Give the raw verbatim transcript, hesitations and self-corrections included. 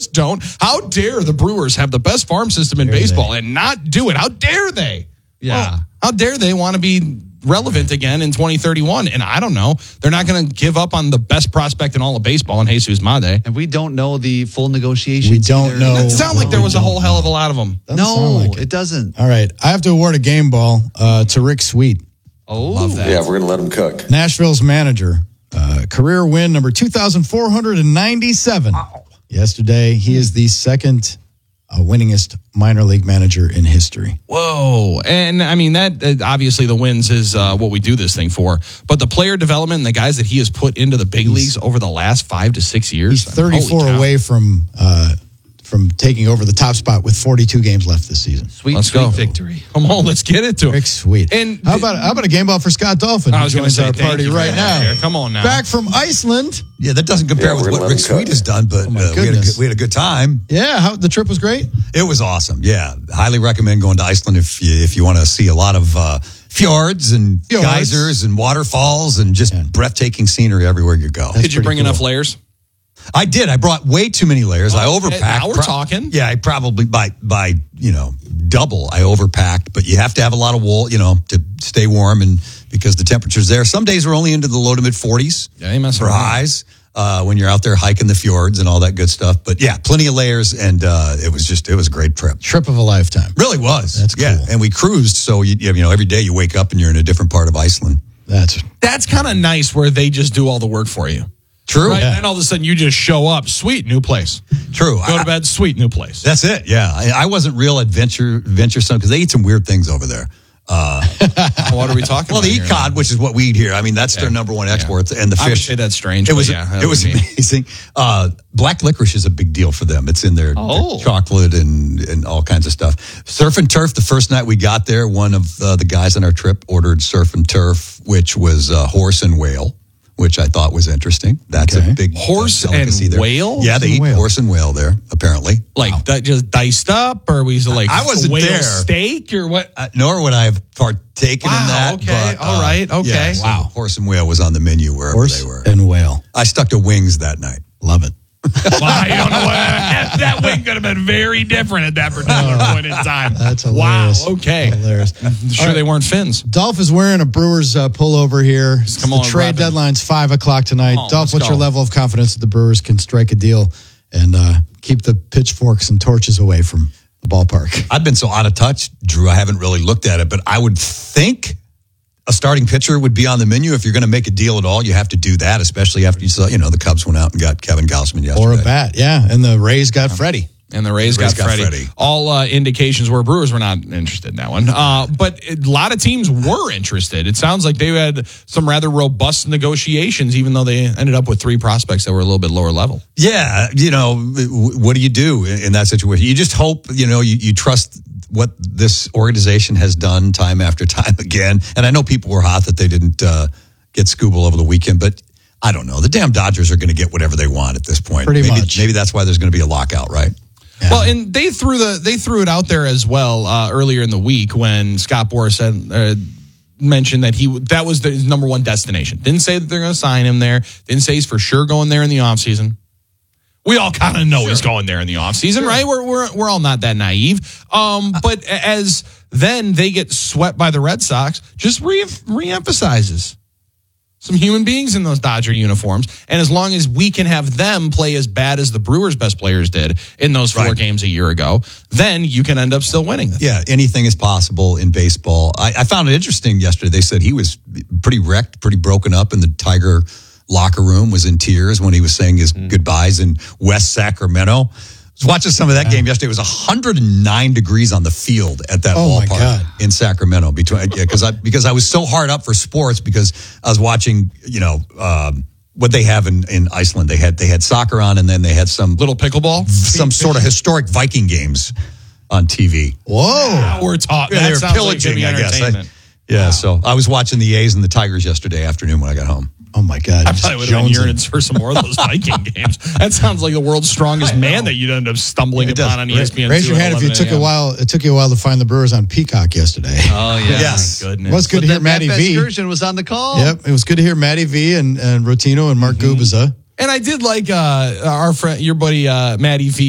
Brewers don't. How dare the Brewers have the best farm system in Dare baseball they? and not do it? How dare they? Yeah. Well, how dare they want to be relevant again in twenty thirty-one? And I don't know. They're not going to give up on the best prospect in all of baseball in Jesus Made. And we don't know the full negotiations. We don't either. know. It sounded like there was a whole hell of a lot of them. Doesn't sound No, like it. it doesn't. All right. I have to award a game ball uh, to Rick Sweet, Oh, Love that. Yeah, we're going to let him cook. Nashville's manager. Uh, career win number two thousand four hundred ninety-seven. Wow. Yesterday, he is the second uh, winningest minor league manager in history. Whoa. And I mean, that uh, obviously the wins is uh, what we do this thing for. But the player development and the guys that he has put into the big He's- leagues over the last five to six years. He's I mean, holy thirty-four cow. away from uh, from taking over the top spot with forty-two games left this season. sweet, Let's sweet go. victory. Come on, let's get it to him. Rick Sweet. And how about how about a game ball for Scott Dolphin? I who was going to joins say our thank party you right for now. that. Come on now. Back from Iceland. Yeah, that doesn't compare Yeah, with we're what gonna Rick let him Sweet cook. has done, but Oh, my uh, we, had a goodness. good, we had a good time. Yeah, how, the trip was great. It was awesome. Yeah, highly recommend going to Iceland if you if you want to see a lot of uh, fjords and Fjords. geysers and waterfalls and just Yeah. breathtaking scenery everver you go. That's Did you pretty bring cool. enough layers? I did. I brought way too many layers. I Oh, overpacked. now we're talking. Yeah, I probably by by you know double. I overpacked, but you have to have a lot of wool, you know, to stay warm and because the temperatures there. Some days we're only into the low to mid forties Yeah, you mess for around. highs uh, when you're out there hiking the fjords and all that good stuff. But yeah, plenty of layers, and uh, it was just it was a great trip. Trip of a lifetime. Really was. That's Yeah, cool. and we cruised, so you you know every day you wake up and you're in a different part of Iceland. That's That's kind of nice where they just do all the work for you. True. Right? Yeah. And all of a sudden you just show up. Sweet, new place. True. Go I- to bed, sweet, new place. That's it. Yeah, I, I wasn't real adventure adventuresome because they eat some weird things over there. Uh, What are we talking well, about? they eat here? cod, which is what we eat here. I mean, that's their number one export, and the I would fish. say that's strange, It but was. yeah, that it was would be- amazing. Uh, black licorice is a big deal for them. It's in their, their Oh. chocolate and and all kinds of stuff. Surf and turf. The first night we got there, one of uh, the guys on our trip ordered surf and turf, which was uh, horse and whale, which I thought was interesting. That's Okay. a big uh, Horse delicacy and there. whale? Yeah, they Horse and eat whale. horse and whale there. Apparently, Like that just diced up, or we like I wasn't whale there. steak, or what? Uh, nor would I have partaken Wow, in that. okay, but, all right, okay. yeah, so Wow. horse and whale was on the menu wherever horse they were. and whale. I stuck to wings that night. Love it. Well, I don't know. What, that, that wing could have been very different at that particular point in time. That's hilarious. Wow. Okay. Hilarious. I'm sure they weren't fins. Dolph is wearing a Brewers uh, pullover here. Come the on, trade Robin. deadline's five o'clock tonight. Come on, Dolph, let's what's go. your level of confidence that the Brewers can strike a deal and uh, keep the pitchforks and torches away from the ballpark? I've been so out of touch, Drew. I haven't really looked at it, but I would think a starting pitcher would be on the menu. If you're going to make a deal at all, you have to do that, especially after you saw, you know, the Cubs went out and got Kevin Gausman yesterday. Or a bat, yeah. And the Rays got Freddie. And the Rays, The Rays got, got Freddie. Freddie. All uh, indications were Brewers were not interested in that one. Uh, but a lot of teams were interested. It sounds like they had some rather robust negotiations, even though they ended up with three prospects that were a little bit lower level. Yeah, you know, w- what do you do in in that situation? You just hope, you know, you, you trust what this organization has done time after time again. And I know people were hot that they didn't uh, get Scooble over the weekend, but I don't know. The damn Dodgers are going to get whatever they want at this point. Pretty maybe, much. Maybe that's why there's going to be a lockout, right? Yeah. Well, and they threw the they threw it out there as well uh, earlier in the week when Scott Boras said uh, mentioned that he that was the, his number one destination. Didn't say that they're going to sign him there. Didn't say he's for sure going there in the offseason. We all kind of know he's going there in the offseason, right? We're we're we're all not that naive. Um, but as then they get swept by the Red Sox, just re reemphasizes some human beings in those Dodger uniforms. And as long as we can have them play as bad as the Brewers' best players did in those four Right. games a year ago, then you can end up still winning. Yeah, anything is possible in baseball. I, I found it interesting yesterday. They said he was pretty wrecked, pretty broken up in the Tiger locker room, was in tears when he was saying his goodbyes in West Sacramento. I was watching some of that game yesterday. It was one hundred nine degrees on the field at that Oh, my ballpark God. in Sacramento. Between yeah, because I because I was so hard up for sports because I was watching, you know, um, what they have in, in Iceland. They had they had soccer on, and then they had some Little pickleball. some sort of historic Viking games on T V. Whoa. We're taught. Yeah, that they were sounds pillaging, like I guess. I- entertainment. yeah, so I was watching the A's and the Tigers yesterday afternoon when I got home. Oh, my God. I Just probably would have been jonesing. yearning for some more of those Viking games. That sounds like the world's strongest man that you'd end up stumbling It does. upon on E S P N. Raise your two at hand if it eleven took a a.m. while. It took you a while to find the Brewers on Peacock yesterday. Oh, yeah. Yes. My goodness. Well, it's good to But hear that Matty Matt V. Vasgersian was on the call. Yep, it was good to hear Matty V and, and Rotino and Mark Gubiza. And I did like uh, our friend, your buddy uh, Matty V.